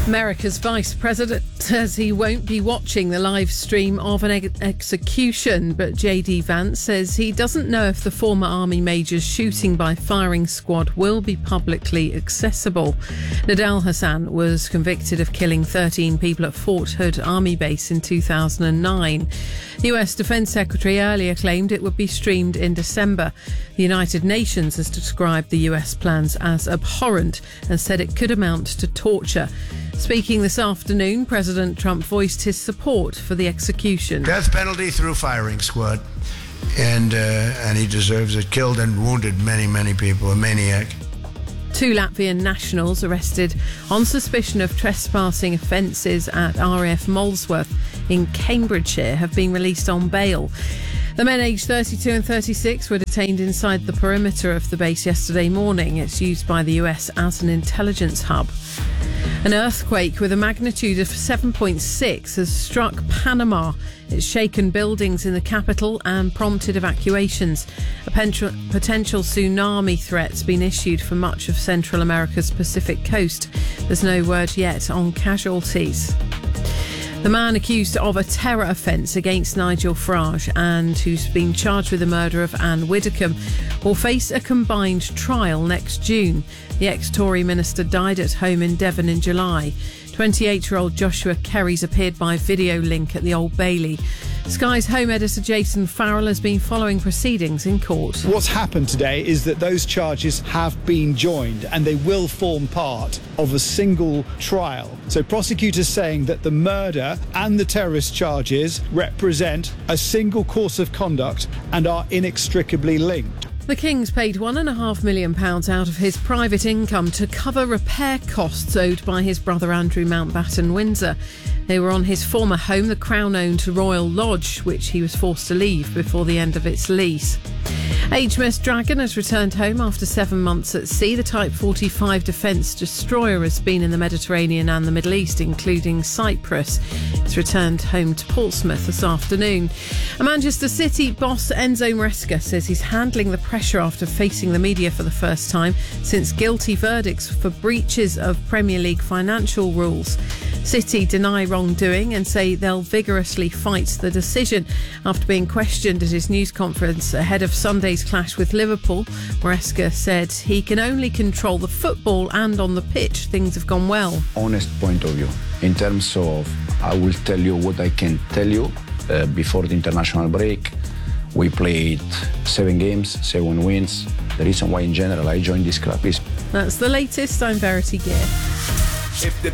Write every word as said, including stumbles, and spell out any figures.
America's vice president says he won't be watching the live stream of an ex- execution, but J D Vance says he doesn't know if the former Army major's shooting by firing squad will be publicly accessible. Nidal Hasan was convicted of killing thirteen people at Fort Hood Army Base in two thousand nine. The U S Defense Secretary earlier claimed it would be streamed in December. The United Nations has described the U S plans as abhorrent and said it could amount to torture. Speaking this afternoon, President Trump voiced his support for the execution. Death penalty through firing squad, and uh, and he deserves it. Killed and wounded many, many people. A maniac. Two Latvian nationals arrested on suspicion of trespassing offences at R A F Molesworth in Cambridgeshire have been released on bail. The men aged thirty-two and thirty-six were detained inside the perimeter of the base yesterday morning. It's used by the U S as an intelligence hub. An earthquake with a magnitude of seven point six has struck Panama. It's shaken buildings in the capital and prompted evacuations. A potential tsunami threat's been issued for much of Central America's Pacific coast. There's no word yet on casualties. The man accused of a terror offence against Nigel Farage and who's been charged with the murder of Anne Widdecombe will face a combined trial next June. The ex-Tory minister died at home in Devon in July. twenty-eight-year-old Joshua Kerry's appeared by video link at the Old Bailey. Sky's home editor Jason Farrell has been following proceedings in court. What's happened today is that those charges have been joined and they will form part of a single trial. So prosecutors saying that the murder and the terrorist charges represent a single course of conduct and are inextricably linked. The King's paid one and a half million pounds out of his private income to cover repair costs owed by his brother Andrew Mountbatten Windsor. They were on his former home, the Crown-owned Royal Lodge, which he was forced to leave before the end of its lease. H M S Dragon has returned home after seven months at sea. The Type forty-five defence destroyer has been in the Mediterranean and the Middle East, including Cyprus. It's returned home to Portsmouth this afternoon. A Manchester City boss Enzo Maresca says he's handling the pressure after facing the media for the first time since guilty verdicts for breaches of Premier League financial rules. City deny wrongdoing and say they'll vigorously fight the decision. After being questioned at his news conference ahead of Sunday's clash with Liverpool, Maresca said he can only control the football and on the pitch things have gone well. Honest point of view. In terms of, I will tell you what I can tell you. Uh, before the international break, we played seven games, seven wins. The reason why in general I joined this club is... That's the latest. I'm Verity Gear. If the